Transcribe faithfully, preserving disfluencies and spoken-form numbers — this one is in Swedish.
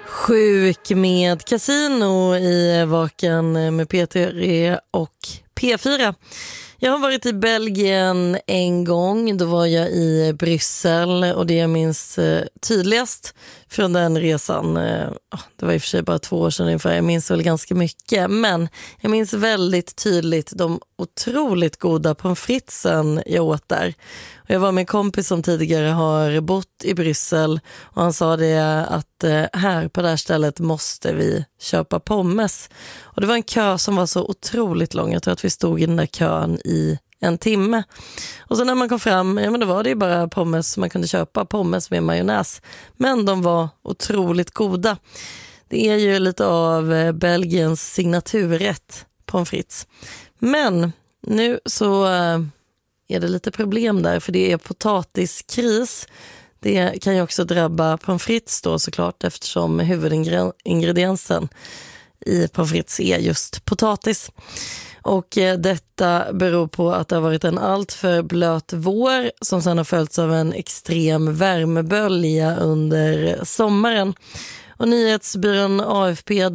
Sjuk med Casino i Vaken med P tre och P fyra. Jag har varit i Belgien en gång, då var jag i Bryssel och det jag minns tydligast från den resan, det var i och för sig bara två år sedan ungefär, jag minns väl ganska mycket, men jag minns väldigt tydligt de otroligt goda pommes fritesen jag åt där. Och jag var med en kompis som tidigare har bott i Bryssel och han sa det att här på det här stället måste vi köpa pommes. Och det var en kö som var så otroligt lång, jag tror att vi stod i den där kön i en timme. Och så när man kom fram, ja men då var det ju bara pommes man kunde köpa, pommes med majonnäs. Men de var otroligt goda. Det är ju lite av Belgiens signaturrätt, pommes frites. Men nu så är det lite problem där, för det är potatiskris. Det kan ju också drabba pommes frites då såklart, eftersom huvudingrediensen i pommes frites är just potatis. Och eh, detta beror på att det har varit en allt för blöt vår som sedan har följts av en extrem värmebölja under sommaren. Och nyhetsbyrån A F P